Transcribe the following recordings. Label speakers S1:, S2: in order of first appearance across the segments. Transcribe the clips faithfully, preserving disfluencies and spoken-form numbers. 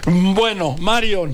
S1: Bueno, Marion.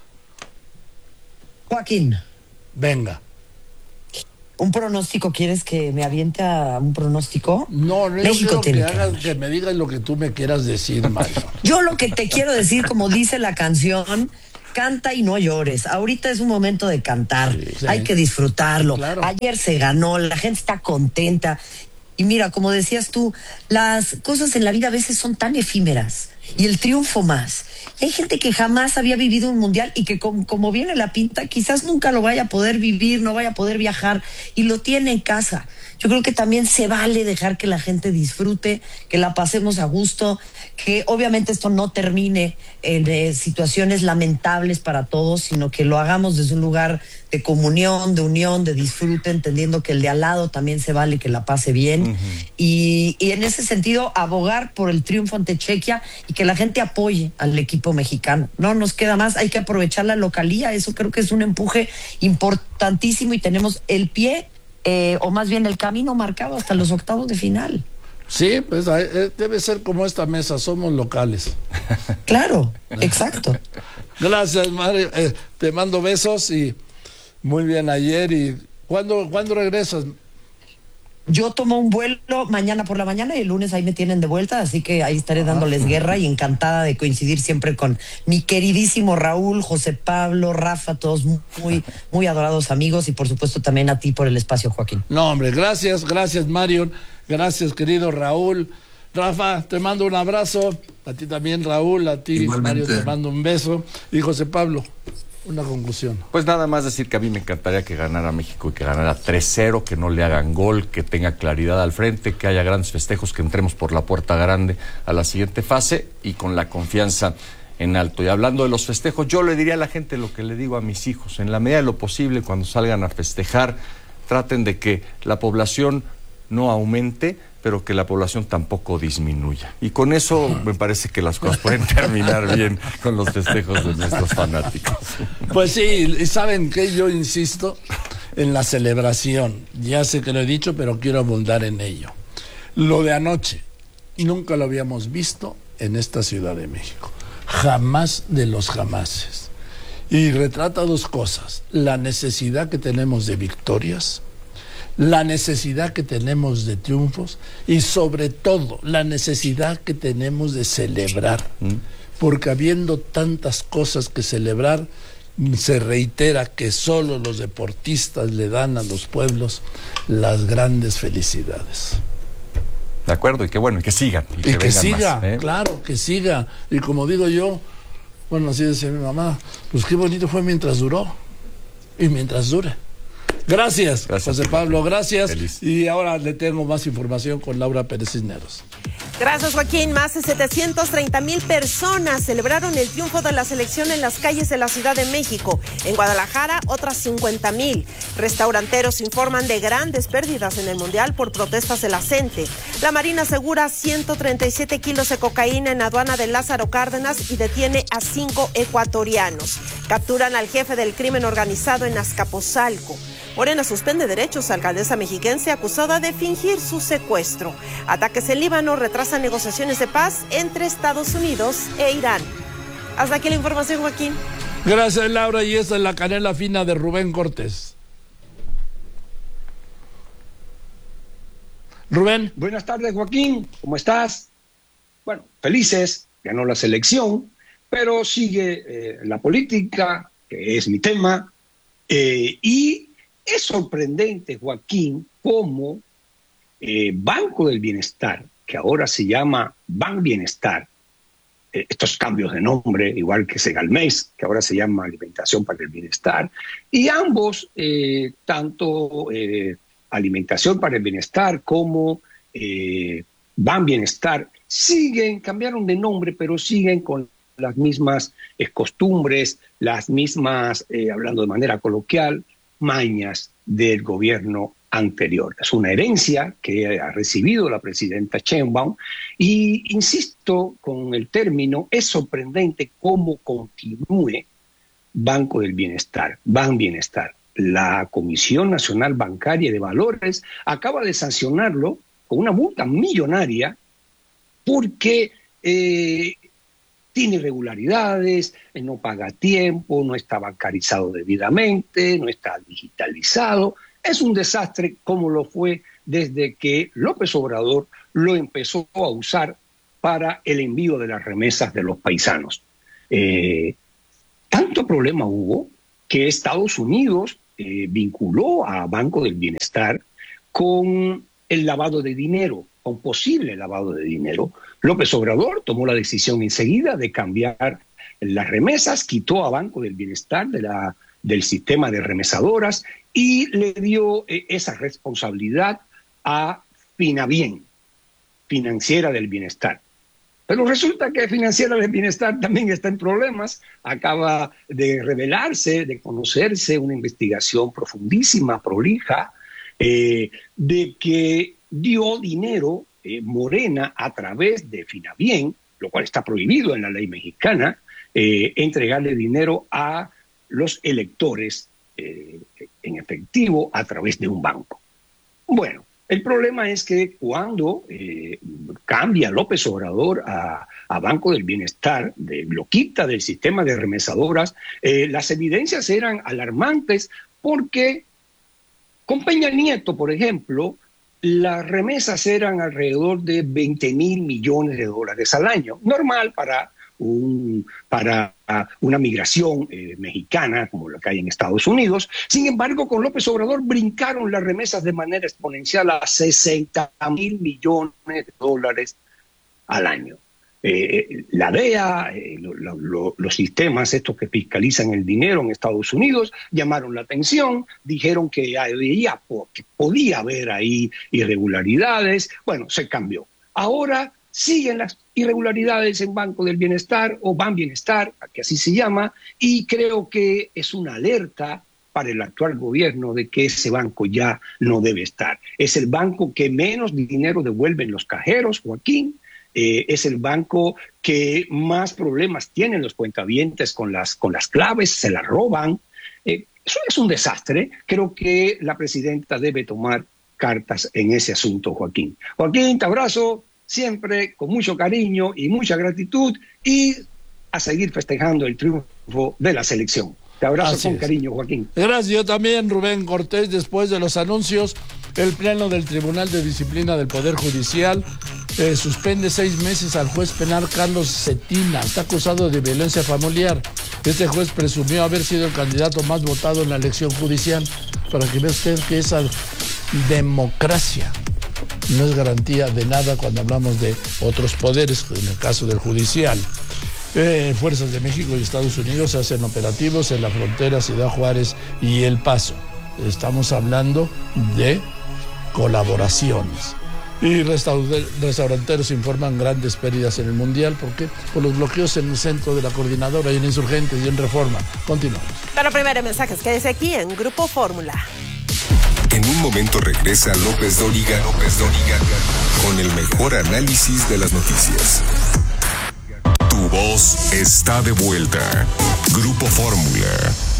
S2: Joaquín.
S1: Venga.
S2: ¿Un pronóstico? ¿Quieres que me aviente a un pronóstico?
S1: No, no,
S2: México
S1: yo quiero
S2: tiene
S1: que,
S2: que
S1: hagas, que me digas lo que tú me quieras decir, Marion.
S2: Yo lo que te quiero decir, como dice la canción, canta y no llores. Ahorita es un momento de cantar.
S1: Sí, sí.
S2: Hay que disfrutarlo.
S1: Claro.
S2: Ayer se ganó, la gente está contenta. Y mira, como decías tú, las cosas en la vida a veces son tan efímeras. Y el triunfo más. Y hay gente que jamás había vivido un mundial y que como, como viene la pinta, quizás nunca lo vaya a poder vivir, no vaya a poder viajar y lo tiene en casa. Yo creo que también se vale dejar que la gente disfrute, que la pasemos a gusto, que obviamente esto no termine en eh, situaciones lamentables para todos, sino que lo hagamos desde un lugar de comunión, de unión, de disfrute, entendiendo que el de al lado también se vale que la pase bien. Uh-huh. y, y en ese sentido, abogar por el triunfo ante Chequia y que la gente apoye al equipo mexicano. No nos queda más, hay que aprovechar la localía, eso creo que es un empuje importantísimo y tenemos el pie, eh, o más bien el camino marcado hasta los octavos de final.
S1: Sí, pues eh, debe ser como esta mesa, somos locales.
S2: Claro, exacto.
S1: Gracias, Mario, eh, te mando besos y muy bien ayer. Y ¿cuándo, ¿cuándo regresas?
S2: Yo tomo un vuelo mañana por la mañana y el lunes ahí me tienen de vuelta, así que ahí estaré dándoles guerra y encantada de coincidir siempre con mi queridísimo Raúl, José Pablo, Rafa, todos muy, muy adorados amigos y por supuesto también a ti por el espacio, Joaquín.
S1: No, hombre, gracias, gracias, Marion, gracias, querido Raúl. Rafa, te mando un abrazo, a ti también, Raúl, a ti, Mario, te mando un beso. Y José Pablo, una conclusión.
S3: Pues nada más decir que a mí me encantaría que ganara México y que ganara tres cero, que no le hagan gol, que tenga claridad al frente, que haya grandes festejos, que entremos por la puerta grande a la siguiente fase y con la confianza en alto. Y hablando de los festejos, yo le diría a la gente lo que le digo a mis hijos, en la medida de lo posible, cuando salgan a festejar, traten de que la población no aumente, pero que la población tampoco disminuya. Y con eso me parece que las cosas pueden terminar bien con los festejos de nuestros fanáticos.
S1: Pues sí, y saben que yo insisto en la celebración. Ya sé que lo he dicho, pero quiero abundar en ello. Lo de anoche, nunca lo habíamos visto en esta Ciudad de México. Jamás de los jamases. Y retrata dos cosas. La necesidad que tenemos de victorias, la necesidad que tenemos de triunfos y sobre todo la necesidad que tenemos de celebrar, porque habiendo tantas cosas que celebrar, se reitera que solo los deportistas le dan a los pueblos las grandes felicidades.
S3: De acuerdo, y que bueno, y que sigan. Y que,
S1: y que siga,
S3: más, ¿eh?
S1: Claro, que siga. Y como digo yo, bueno, así decía mi mamá, pues qué bonito fue mientras duró y mientras dure. Gracias, gracias José Pablo, gracias. Feliz. Y ahora le tengo más información con Laura Pérez Cisneros.
S4: Gracias, Joaquín. Más de setecientos treinta mil personas celebraron el triunfo de la selección en las calles de la Ciudad de México. En Guadalajara, otras cincuenta mil. Restauranteros informan de grandes pérdidas en el Mundial por protestas de la gente. La Marina asegura ciento treinta y siete kilos de cocaína en aduana de Lázaro Cárdenas y detiene a cinco ecuatorianos. Capturan al jefe del crimen organizado en Azcapotzalco. Morena suspende derechos a alcaldesa mexiquense acusada de fingir su secuestro. Ataques en Líbano retrasan negociaciones de paz entre Estados Unidos e Irán. Hasta aquí la información, Joaquín.
S1: Gracias, Laura, y esta es la canela fina de Rubén Cortés. Rubén.
S5: Buenas tardes, Joaquín. ¿Cómo estás? Bueno, felices, ganó la selección, pero sigue eh, la política, que es mi tema, eh, y es sorprendente, Joaquín, cómo eh, Banco del Bienestar, que ahora se llama Ban Bienestar, eh, estos cambios de nombre, igual que Segalmex, que ahora se llama Alimentación para el Bienestar, y ambos, eh, tanto eh, Alimentación para el Bienestar como eh, Ban Bienestar, siguen, cambiaron de nombre, pero siguen con las mismas eh, costumbres, las mismas, eh, hablando de manera coloquial, mañas del gobierno anterior. Es una herencia que ha recibido la presidenta Sheinbaum y, insisto con el término, es sorprendente cómo continúe Banco del Bienestar, Ban Bienestar. La Comisión Nacional Bancaria de Valores acaba de sancionarlo con una multa millonaria porque eh, tiene irregularidades, no paga a tiempo, no está bancarizado debidamente, no está digitalizado. Es un desastre como lo fue desde que López Obrador lo empezó a usar para el envío de las remesas de los paisanos. Eh, tanto problema hubo que Estados Unidos eh, vinculó a Banco del Bienestar con el lavado de dinero, con posible lavado de dinero. López Obrador tomó la decisión enseguida de cambiar las remesas, quitó a Banco del Bienestar de la, del sistema de remesadoras y le dio eh, esa responsabilidad a Finabien, Financiera del Bienestar. Pero resulta que Financiera del Bienestar también está en problemas. Acaba de revelarse, de conocerse una investigación profundísima, prolija, eh, de que dio dinero eh, Morena a través de Finabien, lo cual está prohibido en la ley mexicana, eh, entregarle dinero a los electores eh, en efectivo a través de un banco. Bueno, el problema es que cuando eh, cambia López Obrador a, a Banco del Bienestar, de, lo quita del sistema de remesadoras, eh, las evidencias eran alarmantes porque con Peña Nieto, por ejemplo, las remesas eran alrededor de veinte mil millones de dólares al año, normal para Un, para una migración eh, mexicana como la que hay en Estados Unidos. Sin embargo, con López Obrador brincaron las remesas de manera exponencial a sesenta mil millones de dólares al año. Eh, la D E A, eh, lo, lo, los sistemas estos que fiscalizan el dinero en Estados Unidos llamaron la atención, dijeron que, había, que podía haber ahí irregularidades. Bueno, se cambió. Ahora siguen las irregularidades en Banco del Bienestar o Ban Bienestar, que así se llama, y creo que es una alerta para el actual gobierno de que ese banco ya no debe estar. Es el banco que menos dinero devuelven los cajeros, Joaquín, eh, es el banco que más problemas tienen los cuentavientes con las, con las claves, se las roban. Eh, eso es un desastre. Creo que la presidenta debe tomar cartas en ese asunto, Joaquín. Joaquín, te abrazo. Siempre con mucho cariño y mucha gratitud y a seguir festejando el triunfo de la selección. Te abrazo Así con es. cariño, Joaquín.
S1: Gracias, yo también, Rubén Cortés. Después de los anuncios, el Pleno del Tribunal de Disciplina del Poder Judicial eh, suspende seis meses al juez penal Carlos Cetina. Está acusado de violencia familiar. Este juez presumió haber sido el candidato más votado en la elección judicial. Para que vea usted que esa democracia no es garantía de nada cuando hablamos de otros poderes, en el caso del judicial. Eh, Fuerzas de México y Estados Unidos hacen operativos en la frontera Ciudad Juárez y El Paso. Estamos hablando de colaboraciones. Y restauranteros informan grandes pérdidas en el Mundial. ¿Por qué? Por los bloqueos en el centro de la coordinadora y en Insurgentes y en Reforma. Continuamos.
S4: Pero primero mensajes, quédese aquí en Grupo Fórmula.
S6: En un momento regresa López Dóriga, López Dóriga, con el mejor análisis de las noticias. Tu voz está de vuelta. Grupo Fórmula.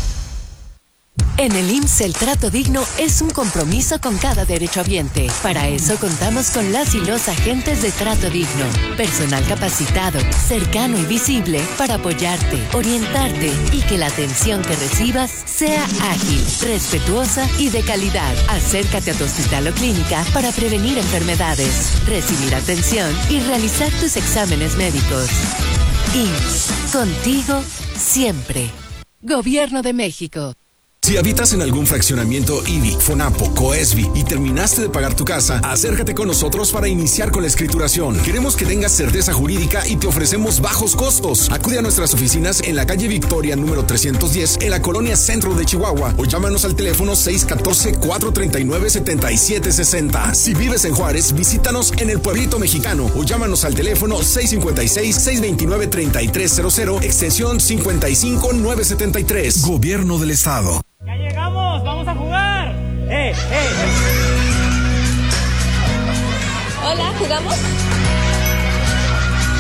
S7: En el I M S S el trato digno es un compromiso con cada derechohabiente. Para eso contamos con las y los agentes de trato digno. Personal capacitado, cercano y visible para apoyarte, orientarte y que la atención que recibas sea ágil, respetuosa y de calidad. Acércate a tu hospital o clínica para prevenir enfermedades, recibir atención y realizar tus exámenes médicos. I M S S, contigo siempre. Gobierno de México.
S8: Si habitas en algún fraccionamiento I D I, FONAPO, COESBI y terminaste de pagar tu casa, acércate con nosotros para iniciar con la escrituración. Queremos que tengas certeza jurídica y te ofrecemos bajos costos. Acude a nuestras oficinas en la calle Victoria número trescientos diez en la colonia Centro de Chihuahua o llámanos al teléfono seis uno cuatro, cuatro tres nueve, siete siete seis cero. Si vives en Juárez, visítanos en el Pueblito Mexicano o llámanos al teléfono seis cinco seis, seis dos nueve, tres tres cero cero, extensión cincuenta y cinco nueve setenta y tres. Gobierno del Estado.
S9: ¡Ya llegamos! ¡Vamos a jugar! ¡Eh, eh!
S10: Hola, ¿jugamos?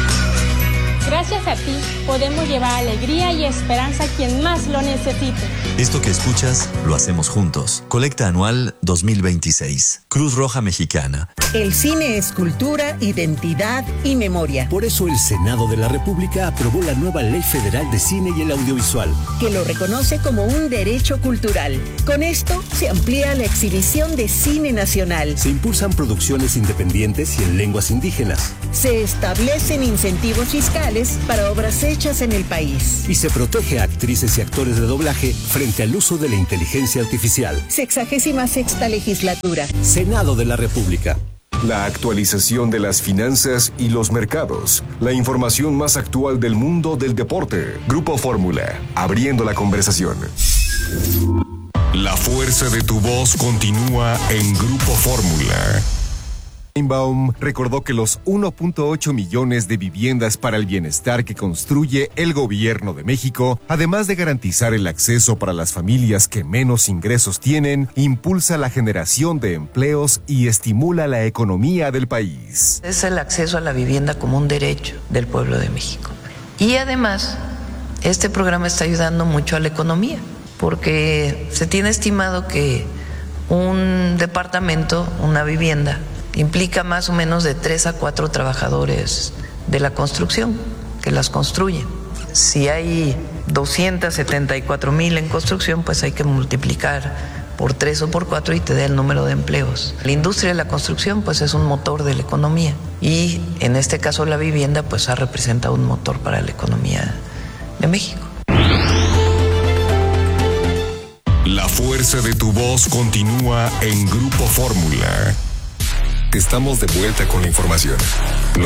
S10: Gracias a ti, podemos llevar alegría y esperanza a quien más lo necesite.
S11: Esto que escuchas, lo hacemos juntos. Colecta anual dos mil veintiséis. Cruz Roja Mexicana.
S12: El cine es cultura, identidad y memoria.
S13: Por eso el Senado de la República aprobó la nueva Ley Federal de Cine y el Audiovisual,
S12: que lo reconoce como un derecho cultural. Con esto se amplía la exhibición de cine nacional.
S13: Se impulsan producciones independientes y en lenguas indígenas.
S12: Se establecen incentivos fiscales para obras hechas en el país.
S13: Y se protege a actrices y actores de doblaje frente al uso de la inteligencia artificial.
S12: Sexagésima sexta legislatura.
S13: Senado de la República.
S6: La actualización de las finanzas y los mercados. La información más actual del mundo del deporte. Grupo Fórmula. Abriendo la conversación. La fuerza de tu voz continúa en Grupo Fórmula. Sheinbaum recordó que los uno punto ocho millones de viviendas para el bienestar que construye el gobierno de México, además de garantizar el acceso para las familias que menos ingresos tienen, impulsa la generación de empleos y estimula la economía del país.
S14: Es el acceso a la vivienda como un derecho del pueblo de México. Y además, este programa está ayudando mucho a la economía, porque se tiene estimado que un departamento, una vivienda, implica más o menos de tres a cuatro trabajadores de la construcción que las construyen. Si hay doscientos setenta y cuatro mil en construcción, pues hay que multiplicar por tres o por cuatro y te da el número de empleos. La industria de la construcción pues es un motor de la economía y en este caso la vivienda pues ha representado un motor para la economía de México.
S6: La fuerza de tu voz continúa en Grupo Fórmula. Estamos de vuelta con la información.